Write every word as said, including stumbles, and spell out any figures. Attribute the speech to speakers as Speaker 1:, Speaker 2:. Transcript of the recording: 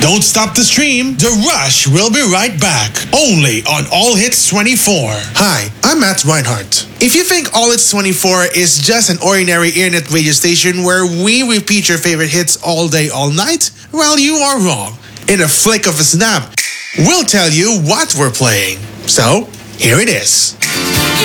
Speaker 1: Don't stop the stream. The Rush will be right back. Only on All Hits twenty-four. Hi, I'm Matt Reinhardt. If you think All Hits twenty-four is just an ordinary internet radio station where we repeat your favorite hits all day, all night, well, you are wrong. In a flick of a snap, we'll tell you what we're playing. So, here it is.